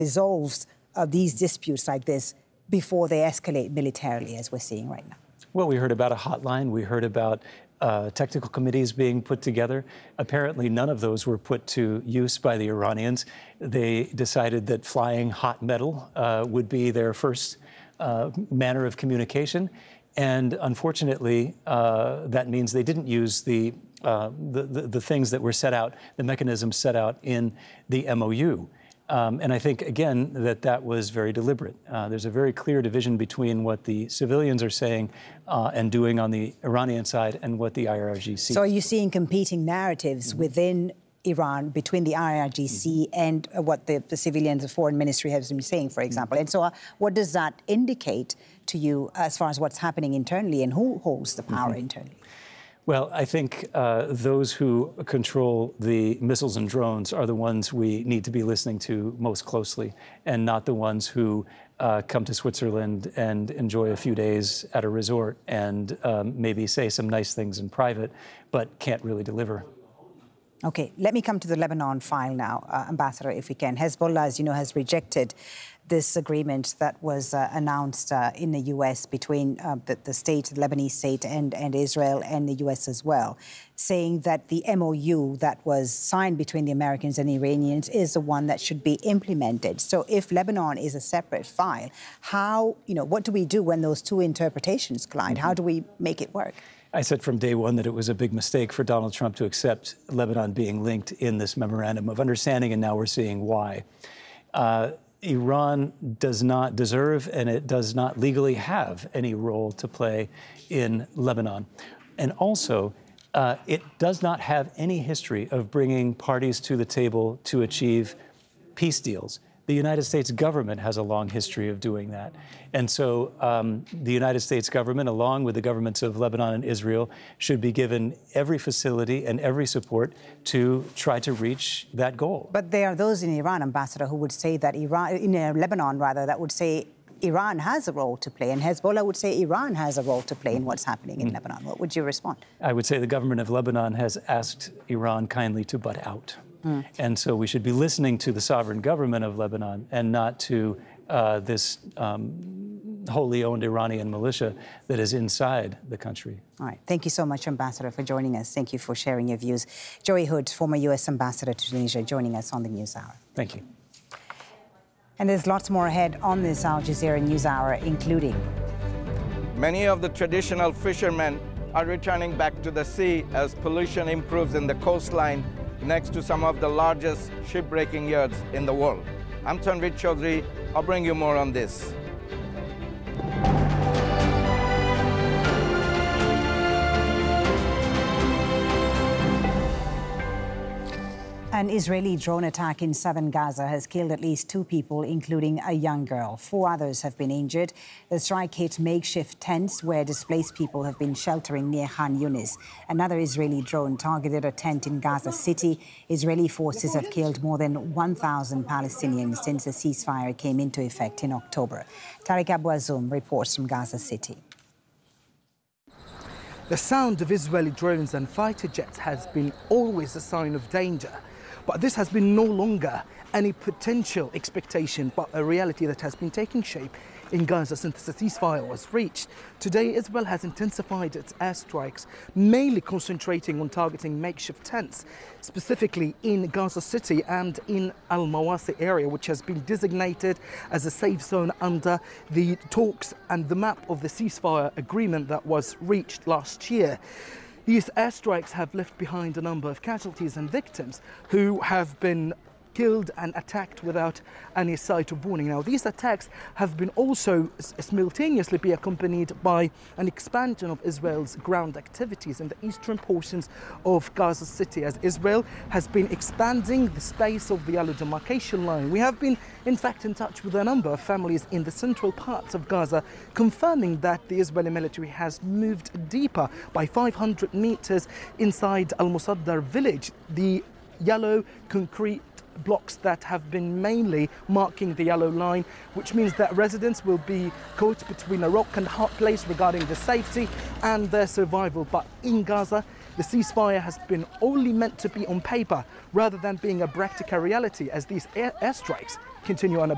resolves these disputes like this before they escalate militarily, as we're seeing right now? Well, we heard about a hotline. We heard about technical committees being put together. Apparently, none of those were put to use by the Iranians. They decided that flying hot metal would be their first manner of communication. And unfortunately, that means they didn't use the things that were set out, the mechanisms set out in the MOU. And I think, again, that was very deliberate. There's a very clear division between what the civilians are saying and doing on the Iranian side and what the IRGC. So are you seeing competing narratives within Iran between the IRGC and what the civilians, the foreign ministry has been saying, for example? And so what does that indicate to you as far as what's happening internally and who holds the power internally? Well, I think those who control the missiles and drones are the ones we need to be listening to most closely, and not the ones who come to Switzerland and enjoy a few days at a resort and maybe say some nice things in private, but can't really deliver. Okay, let me come to the Lebanon file now, Ambassador, if we can. Hezbollah, as you know, has rejected this agreement that was announced in the U.S. between the state, the Lebanese state, and Israel and the U.S. as well, saying that the MOU that was signed between the Americans and the Iranians is the one that should be implemented. So if Lebanon is a separate file, how, what do we do when those two interpretations collide? How do we make it work? I said from day one that it was a big mistake for Donald Trump to accept Lebanon being linked in this memorandum of understanding, and now we're seeing why. Iran does not deserve, and it does not legally have any role to play in Lebanon. And also, it does not have any history of bringing parties to the table to achieve peace deals. The United States government has a long history of doing that. And so the United States government, along with the governments of Lebanon and Israel, should be given every facility and every support to try to reach that goal. But there are those in Iran, Ambassador, who would say that Lebanon, that would say Iran has a role to play, and Hezbollah would say Iran has a role to play in what's happening in Lebanon. What would you respond? I would say the government of Lebanon has asked Iran kindly to butt out. And so we should be listening to the sovereign government of Lebanon and not to this wholly owned Iranian militia that is inside the country. All right. Thank you so much, Ambassador, for joining us. Thank you for sharing your views. Joey Hood, former U.S. Ambassador to Tunisia, joining us on the News Hour. Thank you. And there's lots more ahead on this Al Jazeera News Hour, including... Many of the traditional fishermen are returning back to the sea as pollution improves in the coastline next to some of the largest shipbreaking yards in the world. I'm Tanveer Chaudhry. I'll bring you more on this. An Israeli drone attack in southern Gaza has killed at least 2 people, including a young girl. 4 others have been injured. The strike hit makeshift tents where displaced people have been sheltering near Khan Yunis. Another Israeli drone targeted a tent in Gaza City. Israeli forces have killed more than 1,000 Palestinians since the ceasefire came into effect in October. Tariq Abu Azoum reports from Gaza City. The sound of Israeli drones and fighter jets has been always a sign of danger. But this has been no longer any potential expectation, but a reality that has been taking shape in Gaza since the ceasefire was reached. Today, Israel has intensified its airstrikes, mainly concentrating on targeting makeshift tents, specifically in Gaza City and in Al-Mawasi area, which has been designated as a safe zone under the talks and the map of the ceasefire agreement that was reached last year. These airstrikes have left behind a number of casualties and victims who have been killed and attacked without any sight of warning. Now, these attacks have been also simultaneously be accompanied by an expansion of Israel's ground activities in the eastern portions of Gaza City, as Israel has been expanding the space of the yellow demarcation line. We have been, in fact, in touch with a number of families in the central parts of Gaza, confirming that the Israeli military has moved deeper by 500 meters inside Al-Musaddar village. The yellow concrete blocks that have been mainly marking the yellow line, which means that residents will be caught between a rock and a hard place regarding their safety and their survival. But in Gaza, the ceasefire has been only meant to be on paper rather than being a practical reality, as these airstrikes continue on a